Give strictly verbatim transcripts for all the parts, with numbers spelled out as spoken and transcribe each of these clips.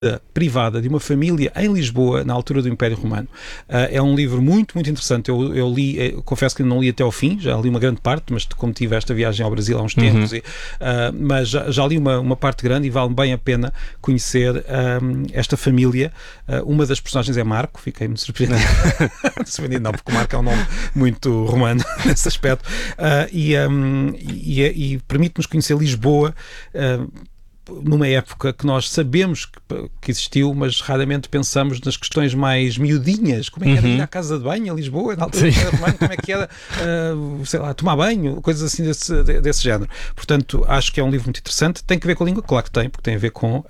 privada de uma família em Lisboa na altura do Império Romano. Uh, é um livro muito, muito interessante. Eu, eu li, eu confesso que não li até ao fim, já li uma grande parte, mas como tive esta viagem ao Brasil há uns tempos, uhum. e, uh, mas já, já li uma, uma parte grande e vale bem a pena conhecer um, esta família. Uh, uma das personagens é Marco, fiquei muito surpreendido. surpreendido não, porque o Marco é um nome muito romano nesse aspecto. Uh, e, um, e, e permite-nos conhecer Lisboa uh, numa época que nós sabemos que, que existiu, mas raramente pensamos nas questões mais miudinhas. Como é que era uhum. ir à casa de banho a Lisboa, na altura do Império Romano, como é que era, uh, sei lá, tomar banho, coisas assim desse, desse género. Portanto, acho que é um livro muito interessante. Tem que ver com a língua? Claro que tem, porque tem a ver com um,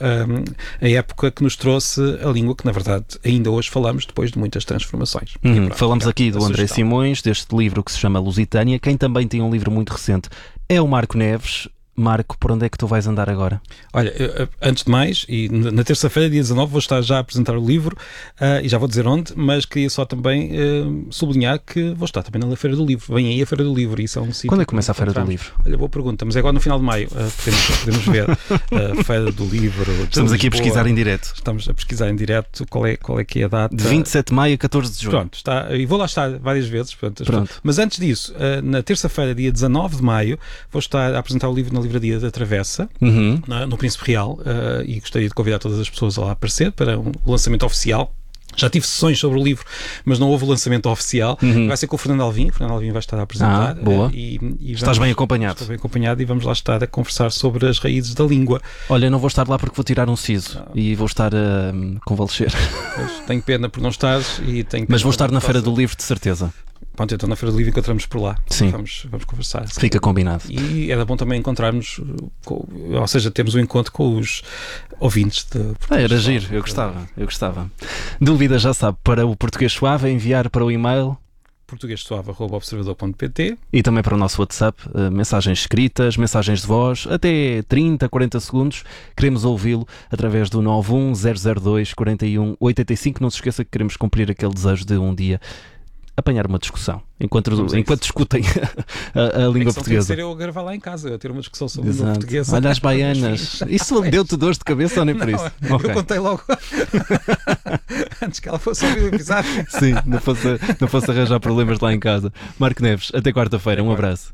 a época que nos trouxe a língua, que na verdade ainda hoje falamos depois de muitas transformações. Uhum. Pronto, falamos aqui do André Simões, deste livro que se chama Lusitânia. Quem também tem um livro muito recente é o Marco Neves. Marco, por onde é que tu vais andar agora? Olha, antes de mais, e na terça-feira, dia dezanove, vou estar já a apresentar o livro, uh, e já vou dizer onde, mas queria só também uh, sublinhar que vou estar também na Feira do Livro. Vem aí a Feira do Livro, isso é um sítio. Quando é que começa a Feira do Livro? Olha, boa pergunta, mas é agora no final de maio, uh, podemos, podemos ver a uh, Feira do Livro. Estamos aqui a pesquisar em direto. Estamos a pesquisar em direto qual é, qual é que é a data. De vinte e sete de maio a catorze de junho. Pronto, está, e vou lá estar várias vezes. Pronto, Pronto. Mas antes disso, uh, na terça-feira, dia dezanove de maio, vou estar a apresentar o livro na Livraria da Travessa. Uhum. No Príncipe Real, uh, e gostaria de convidar todas as pessoas a lá aparecer para um lançamento oficial. Já tive sessões sobre o livro, mas não houve o lançamento oficial. Uhum. Vai ser com o Fernando Alvim. O Fernando Alvim vai estar a apresentar. Ah, boa. E, e Estás bem acompanhado. Estou bem acompanhado e vamos lá estar a conversar sobre as raízes da língua. Olha, não vou estar lá porque vou tirar um siso ah. e vou estar a uh, convalescer. Pois, tenho pena por não estares e tenho Mas vou estar na Feira do Livro, de certeza. Pronto, então na Feira do Livro encontramos por lá. Sim. Vamos, vamos conversar. Fica combinado. E era bom também encontrarmos, com, ou seja, temos um encontro com os ouvintes. De ah, era giro, eu gostava, eu gostava. Dúvida, já sabe, para o Português Suave, é enviar para o e-mail português suave arroba observador ponto pt e também para o nosso WhatsApp, uh, mensagens escritas, mensagens de voz, até trinta, quarenta segundos. Queremos ouvi-lo através do nove um zero zero dois, quatro um oito cinco. Não se esqueça que queremos cumprir aquele desejo de um dia apanhar uma discussão enquanto, enquanto discutem a, a língua é portuguesa. Tem que ser eu a gravar lá em casa, a ter uma discussão sobre a Exato. língua portuguesa. Olha as baianas. Isso deu-te dores de cabeça ou nem por isso? Eu Okay. contei logo antes que ela fosse ouvir o episódio. Sim, não fosse, não fosse arranjar problemas lá em casa. Marco Neves, até quarta-feira. Um abraço.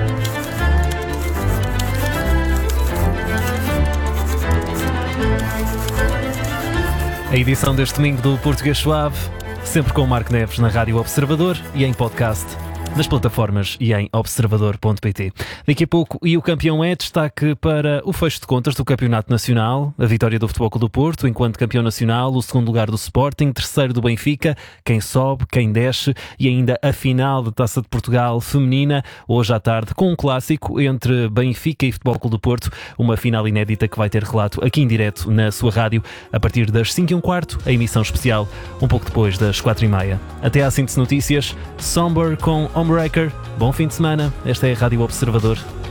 A edição deste domingo do Português Suave, sempre com o Marco Neves na Rádio Observador e em podcast, nas plataformas e em observador ponto pt. Daqui a pouco, e o campeão é destaque para o fecho de contas do Campeonato Nacional, a vitória do Futebol Clube do Porto enquanto campeão nacional, o segundo lugar do Sporting, terceiro do Benfica, quem sobe, quem desce, e ainda a final da Taça de Portugal feminina, hoje à tarde, com um clássico entre Benfica e Futebol Clube do Porto, uma final inédita que vai ter relato aqui em direto na sua rádio, a partir das cinco e um quarto, a emissão especial, um pouco depois das quatro e meia. Até à síntese notícias, Somber com Homebreaker. Bom fim de semana. Esta é a Rádio Observador.